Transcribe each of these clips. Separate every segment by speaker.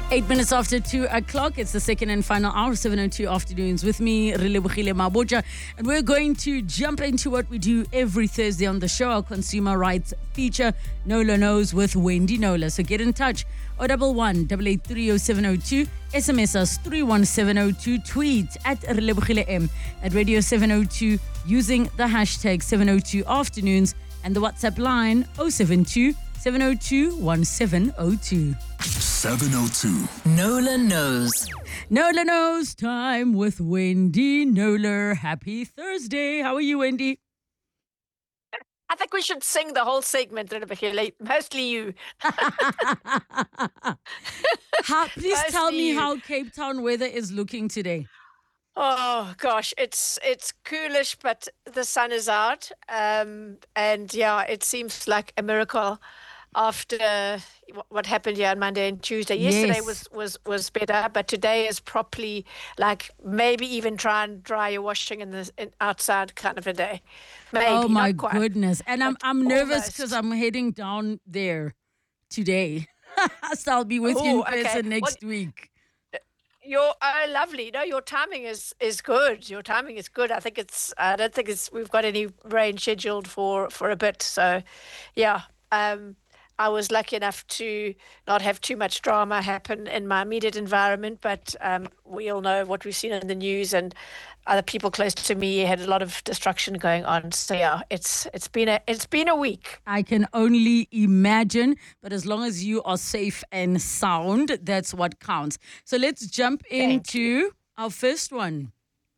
Speaker 1: 8 minutes after 2 o'clock, it's the second and final hour of 7:02 afternoons with me, Relebogile Mabotja. And we're going to jump into what we do every Thursday on the show, our consumer rights feature, Nola Knows with Wendy Nola. So get in touch, 011-883-0702, SMS us 31702, tweet at Relebogile M, at Radio 702 using the hashtag 702 afternoons, and the WhatsApp line 072 702 1702.
Speaker 2: 702.
Speaker 3: Nola Knows.
Speaker 1: Nola Knows time with Wendy Nola. Happy Thursday. How are you, Wendy?
Speaker 4: I think we should sing the whole segment, mostly you.
Speaker 1: Please tell me how Cape Town weather is looking today.
Speaker 4: Oh gosh, it's coolish, but the sun is out, and yeah, it seems like a miracle after what happened here on Monday and Tuesday. Yesterday was better, but today is properly like maybe even try and dry your washing in outside kind of a day. Maybe,
Speaker 1: oh my
Speaker 4: not quite,
Speaker 1: goodness! And I'm nervous
Speaker 4: almost.
Speaker 1: because I'm heading down there today. So I'll be with you in person next week.
Speaker 4: Lovely. No, your timing is good. Your timing is good. I don't think we've got any rain scheduled for a bit. So, yeah. I was lucky enough to not have too much drama happen in my immediate environment, but we all know what we've seen in the news, and other people close to me had a lot of destruction going on. So yeah, it's been a week.
Speaker 1: I can only imagine, but as long as you are safe and sound, that's what counts. So let's jump into our first one.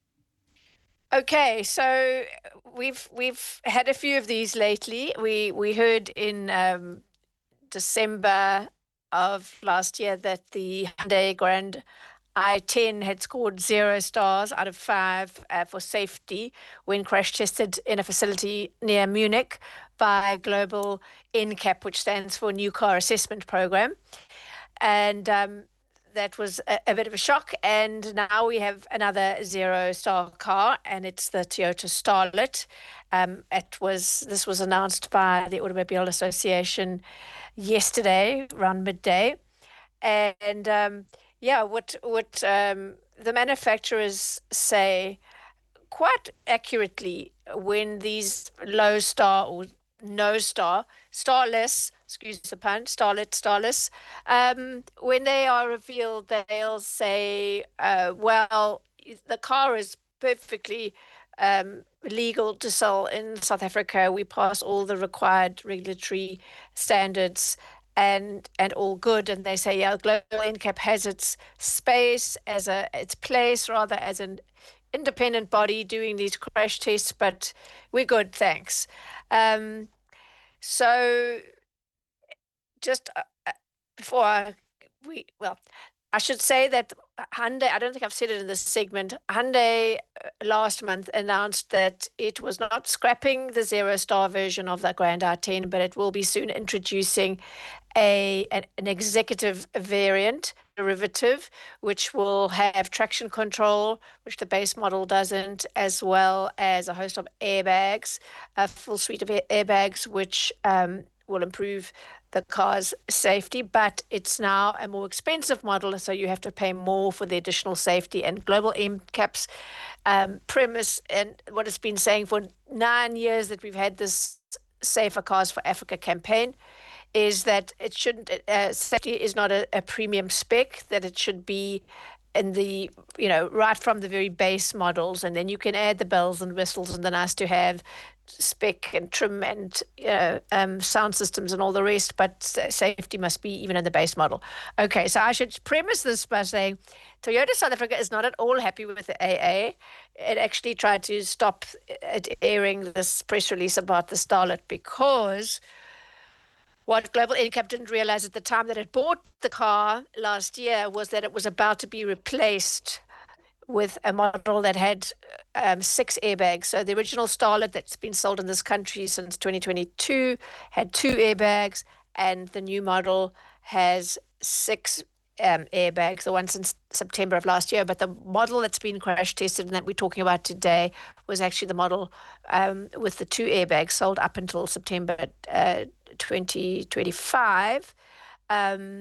Speaker 4: Okay, so we've had a few of these lately. We heard in December of last year that the Hyundai Grand i10 had scored 0 stars out of 5 for safety when crash tested in a facility near Munich by Global NCAP, which stands for New Car Assessment Program. And that was a bit of a shock. And now we have another 0-star car, and it's the Toyota Starlet. This was announced by the Automobile Association yesterday around midday. And what the manufacturers say quite accurately, when these low star or no star, starless, excuse the pun, starless, when they are revealed, they'll say, well, the car is perfectly legal to sell in South Africa. We pass all the required regulatory standards and all good. And they say, yeah, Global NCAP has its space its place rather as an independent body doing these crash tests, but we're good, thanks. So just before I should say that Hyundai, I don't think I've said it in this segment, Hyundai last month announced that it was not scrapping the 0-star version of the Grand i10, but it will be soon introducing an executive variant, derivative, which will have traction control, which the base model doesn't, as well as a host of airbags, a full suite of airbags, which will improve the car's safety, but it's now a more expensive model, so you have to pay more for the additional safety. And Global NCAP's premise, and what it's been saying for 9 years that we've had this Safer Cars for Africa campaign, is that it shouldn't, safety is not a premium spec, that it should be in the, right from the very base models, and then you can add the bells and whistles and the nice to have spec and trim and sound systems and all the rest, but safety must be even in the base model. Okay, so I should premise this by saying Toyota South Africa is not at all happy with the AA. It actually tried to stop it airing this press release about the Starlet because what Global NCAP didn't realize at the time that it bought the car last year was that it was about to be replaced with a model that had 6 airbags. So the original Starlet that's been sold in this country since 2022 had 2 airbags, and the new model has 6 airbags, the one since September of last year. But the model that's been crash tested and that we're talking about today was actually the model with the 2 airbags sold up until September 2025.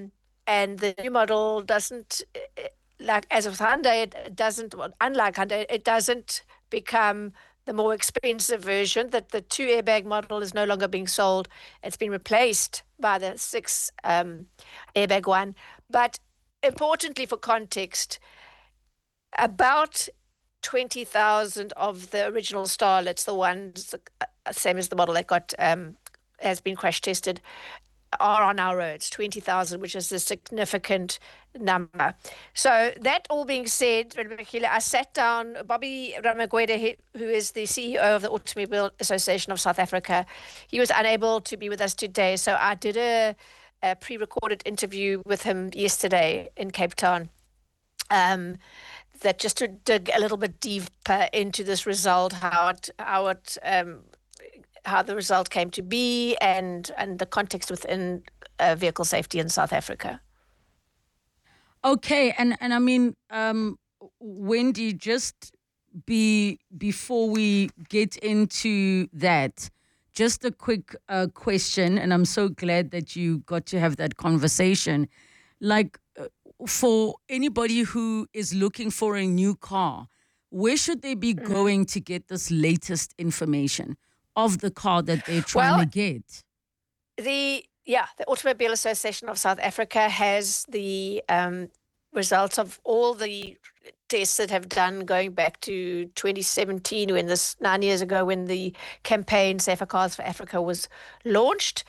Speaker 4: and the new model doesn't, like as with Hyundai, it doesn't, well, unlike Hyundai, it doesn't become the more expensive version. That the 2 airbag model is no longer being sold. It's been replaced by the 6 airbag one. But importantly, for context, about 20,000 of the original Starlets, the ones same as the model that got has been crash tested, are on our roads. 20,000, which is a significant number. So that all being said, I sat down, Bobby Ramagwede, who is the CEO of the Automobile Association of South Africa, he was unable to be with us today. So I did a pre-recorded interview with him yesterday in Cape Town. That just to dig a little bit deeper into this result, how the result came to be, and the context within vehicle safety in South Africa.
Speaker 1: Okay, and I mean, Wendy, just before we get into that, just a quick question, and I'm so glad that you got to have that conversation. Like, for anybody who is looking for a new car, where should they be going to get this latest information of the car that they're trying to get?
Speaker 4: The Automobile Association of South Africa has the results of all the tests that have done going back to 2017, 9 years ago, when the campaign Safer Cars for Africa was launched.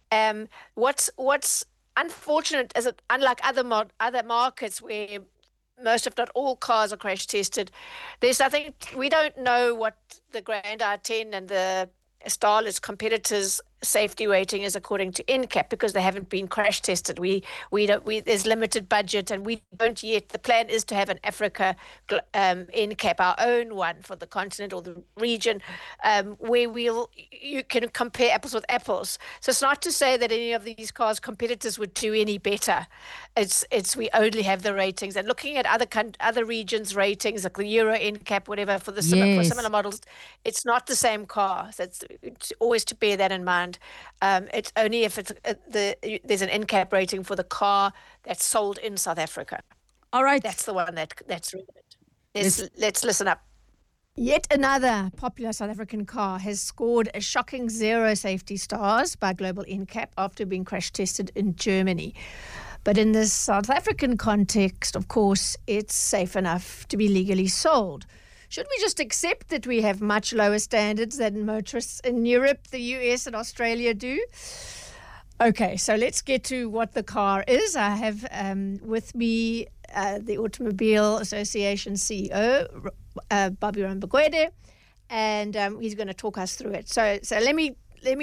Speaker 4: What's unfortunate is that, unlike other markets where most, if not all, cars are crash tested, we don't know what the Grand i10 and the Starlet's competitors' safety rating is according to NCAP, because they haven't been crash tested. There's limited budget, and we don't yet. The plan is to have an Africa NCAP, our own one for the continent or the region, where you can compare apples with apples. So it's not to say that any of these cars' competitors would do any better. It's we only have the ratings, and looking at other regions' ratings, like the Euro NCAP, whatever, for similar models, it's not the same car. So it's always to bear that in mind. It's only if there's an NCAP rating for the car that's sold in South Africa.
Speaker 1: All right.
Speaker 4: That's the one that's relevant. Let's listen up.
Speaker 3: Yet another popular South African car has scored a shocking 0 safety stars by Global NCAP after being crash tested in Germany. But in this South African context, of course, it's safe enough to be legally sold. Should we just accept that we have much lower standards than motorists in Europe, the US, and Australia do? Okay, so let's get to what the car is. I have with me the Automobile Association CEO, Bobby Ramagwede, and he's going to talk us through it. So let me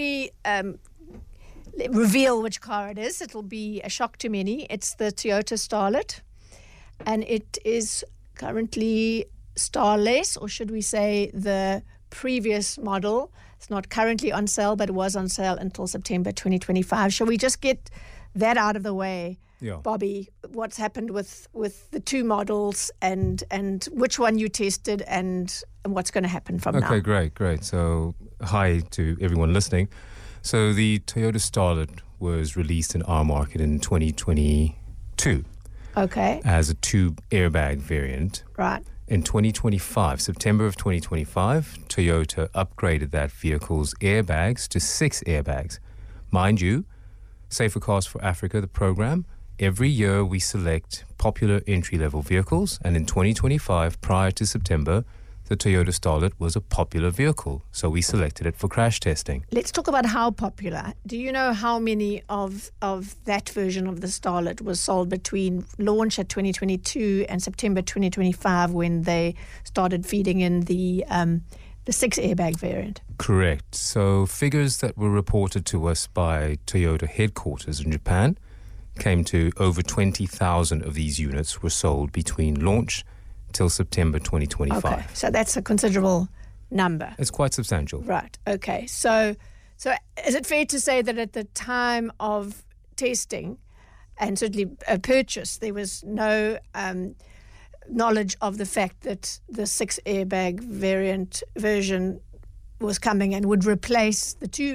Speaker 3: reveal which car it is. It'll be a shock to many. It's the Toyota Starlet, and it is currently Starless, or should we say the previous model. It's not currently on sale, but it was on sale until September 2025. Shall we just get that out of the way, Bobby? What's happened with the 2 models, and which one you tested, and what's going to happen from now?
Speaker 5: Okay, great. So hi to everyone listening. So the Toyota Starlet was released in our market in 2022.
Speaker 3: Okay.
Speaker 5: As a 2 airbag variant.
Speaker 3: Right.
Speaker 5: In 2025, September of 2025, Toyota upgraded that vehicle's airbags to 6 airbags. Mind you, Safer Cars for Africa, the program, every year we select popular entry-level vehicles, and in 2025, prior to September, the Toyota Starlet was a popular vehicle, so we selected it for crash testing.
Speaker 3: Let's talk about how popular. Do you know how many of that version of the Starlet was sold between launch at 2022 and September 2025, when they started feeding in the 6 airbag variant?
Speaker 5: Correct. So figures that were reported to us by Toyota headquarters in Japan came to over 20,000 of these units were sold between launch till September 2025.
Speaker 3: Okay, so that's a considerable number.
Speaker 5: It's quite substantial.
Speaker 3: Right, okay. So is it fair to say that at the time of testing, and certainly a purchase, there was no knowledge of the fact that the 6 airbag version was coming and would replace the 2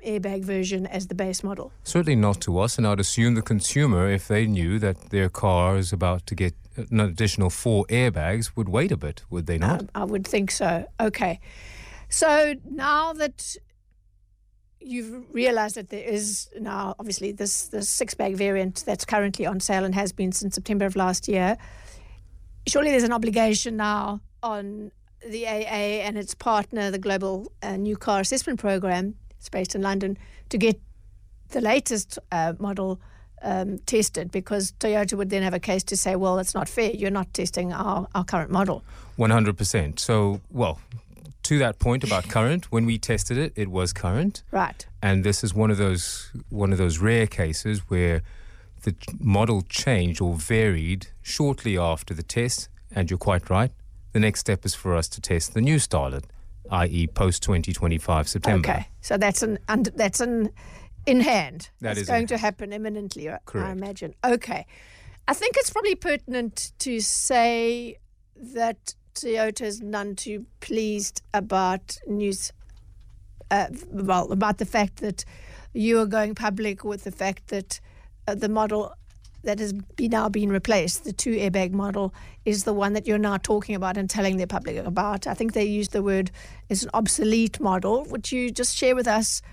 Speaker 3: airbag version as the base model.
Speaker 5: Certainly not to us, and I'd assume the consumer, if they knew that their car is about to get an additional 4 airbags, would wait a bit, would they not?
Speaker 3: I would think so. Okay. So now that you've realized that there is now obviously this 6-bag variant that's currently on sale and has been since September of last year, surely there's an obligation now on the AA and its partner, the Global New Car Assessment Program, it's based in London, to get the latest model tested, because Toyota would then have a case to say, well, it's not fair, you're not testing our current model.
Speaker 5: 100%. So, well, to that point about current, when we tested it, it was current.
Speaker 3: Right.
Speaker 5: And this is one of those rare cases where the model changed or varied shortly after the test, and you're quite right. The next step is for us to test the new Starlet, i.e. post-2025 September.
Speaker 3: Okay, so that's in hand.
Speaker 5: That
Speaker 3: it's
Speaker 5: is
Speaker 3: going to happen imminently,
Speaker 5: Correct.
Speaker 3: I imagine. Okay. I think it's probably pertinent to say that Toyota is none too pleased about news, about the fact that you are going public with the fact that the model that has now been replaced, the 2-airbag model, is the one that you're now talking about and telling the public about. I think they used the word it's an obsolete model. Would you just share with us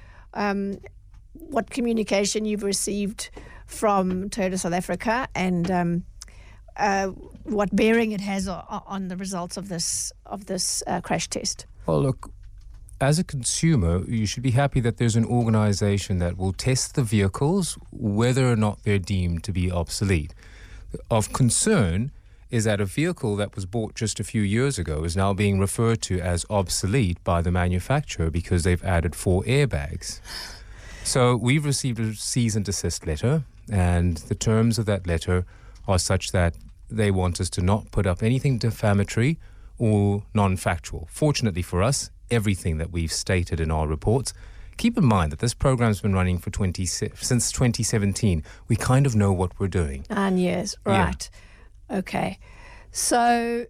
Speaker 3: what communication you've received from Toyota South Africa and what bearing it has on the results of this crash test?
Speaker 5: Well, look, as a consumer, you should be happy that there's an organization that will test the vehicles whether or not they're deemed to be obsolete. Of concern is that a vehicle that was bought just a few years ago is now being referred to as obsolete by the manufacturer because they've added 4 airbags. So we've received a cease and desist letter, and the terms of that letter are such that they want us to not put up anything defamatory or non-factual. Fortunately for us, everything that we've stated in our reports. Keep in mind that this program's been running for since 2017. We kind of know what we're doing.
Speaker 3: 9 years, right. Yeah. Okay. So,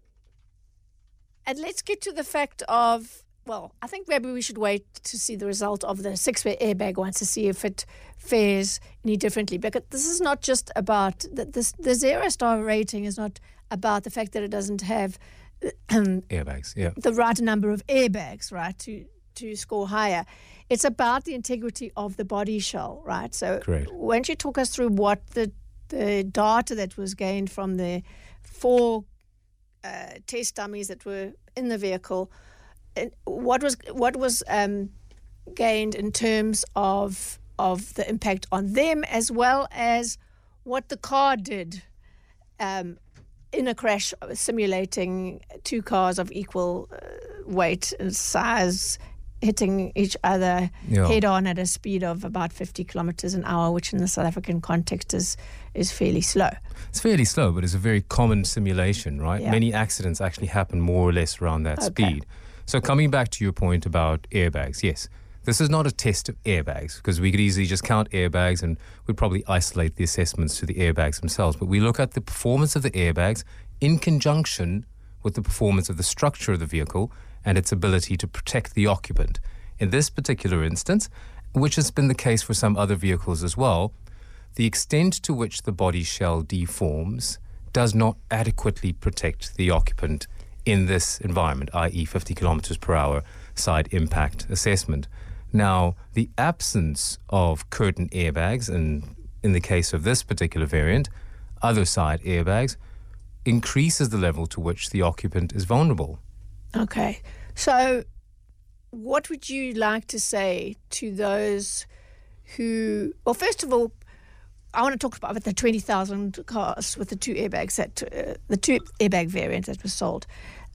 Speaker 3: and let's get to the fact of, well, I think maybe we should wait to see the result of the 6-airbag one to see if it fares any differently. Because this is not just about, the 0-star rating is not about the fact that it doesn't have
Speaker 5: airbags, yeah.
Speaker 3: the right number of airbags, right, to score higher. It's about the integrity of the body shell, right? So
Speaker 5: Correct.
Speaker 3: Why don't you talk us through what the data that was gained from the 4 test dummies that were in the vehicle, what was gained in terms of the impact on them, as well as what the car did in a crash, simulating 2 cars of equal weight and size hitting each other head on at a speed of about 50 kilometers an hour, which in the South African context is fairly slow.
Speaker 5: It's fairly slow, but it's a very common simulation, right?
Speaker 3: Yeah.
Speaker 5: Many accidents actually happen more or less around that speed. So coming back to your point about airbags, yes, this is not a test of airbags, because we could easily just count airbags and we'd probably isolate the assessments to the airbags themselves. But we look at the performance of the airbags in conjunction with the performance of the structure of the vehicle and its ability to protect the occupant. In this particular instance, which has been the case for some other vehicles as well, the extent to which the body shell deforms does not adequately protect the occupant in this environment, i.e. 50 kilometers per hour side impact assessment. Now, the absence of curtain airbags, and in the case of this particular variant, other side airbags, increases the level to which the occupant is vulnerable.
Speaker 3: Okay. So what would you like to say to those who, well, first of all, I want to talk about the 20,000 cars with the 2 airbags, the 2 airbag variant that was sold.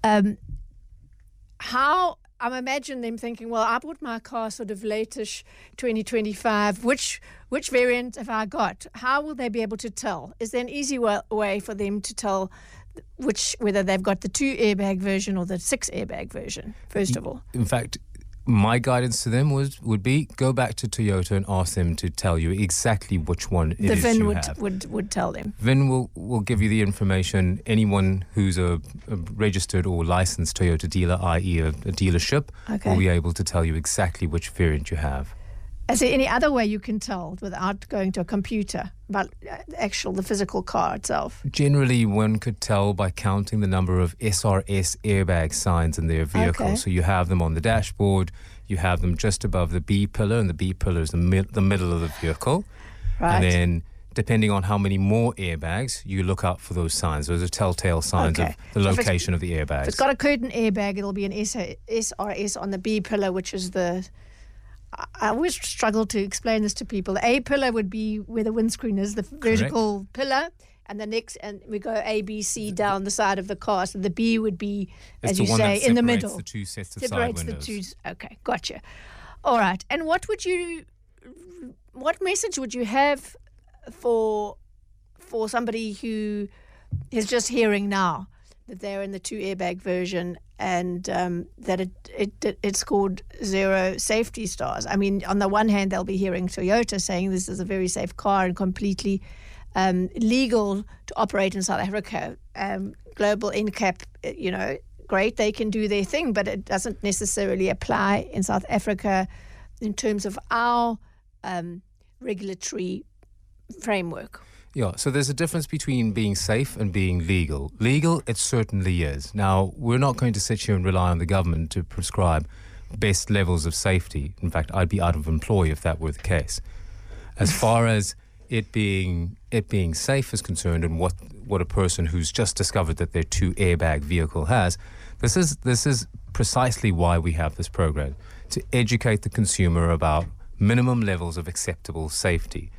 Speaker 3: How, I imagine them thinking, well, I bought my car sort of late-ish 2025. Which variant have I got? How will they be able to tell? Is there an easy way for them to tell whether they've got the 2 airbag version or the 6 airbag version, first of all?
Speaker 5: In fact, my guidance to them would be go back to Toyota and ask them to tell you exactly which one it is you have.
Speaker 3: The VIN would tell them.
Speaker 5: VIN will give you the information. Anyone who's a registered or licensed Toyota dealer, i.e. a dealership, will be able to tell you exactly which variant you have.
Speaker 3: Is there any other way you can tell without going to a computer about the physical car itself?
Speaker 5: Generally, one could tell by counting the number of SRS airbag signs in their vehicle.
Speaker 3: Okay.
Speaker 5: So you have them on the dashboard, you have them just above the B pillar, and the B pillar is the middle of the vehicle.
Speaker 3: Right.
Speaker 5: And then, depending on how many more airbags, you look out for those signs. Those are telltale signs
Speaker 3: Okay.
Speaker 5: of the
Speaker 3: So if
Speaker 5: location of the
Speaker 3: If
Speaker 5: airbags.
Speaker 3: it's got a curtain airbag, it'll be an SRS on the B pillar, which is I always struggle to explain this to people. The A pillar would be where the windscreen is, the vertical pillar, and and we go A, B, C down the side of the car. So the B would be,
Speaker 5: It's
Speaker 3: as
Speaker 5: the
Speaker 3: you
Speaker 5: one
Speaker 3: say,
Speaker 5: that
Speaker 3: in the
Speaker 5: separates
Speaker 3: middle.
Speaker 5: the two sets of side
Speaker 3: Separates the
Speaker 5: windows.
Speaker 3: two. Okay, gotcha. All right. And what message would you have for somebody who is just hearing now that they're in the 2 airbag version and that it scored 0 safety stars? I mean, on the one hand, they'll be hearing Toyota saying this is a very safe car and completely legal to operate in South Africa. Global NCAP, great, they can do their thing, but it doesn't necessarily apply in South Africa in terms of our regulatory framework.
Speaker 5: Yeah, so there's a difference between being safe and being legal. Legal, it certainly is. Now, we're not going to sit here and rely on the government to prescribe best levels of safety. In fact, I'd be out of employ if that were the case. As far as it being safe is concerned, and what a person who's just discovered that their 2 airbag vehicle has, this is precisely why we have this program, to educate the consumer about minimum levels of acceptable safety.